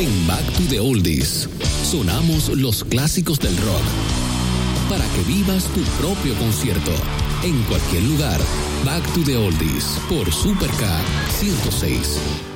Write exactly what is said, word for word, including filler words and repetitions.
En Back to the Oldies, sonamos los clásicos del rock para que vivas tu propio concierto en cualquier lugar. Back to the Oldies por Super K ciento seis.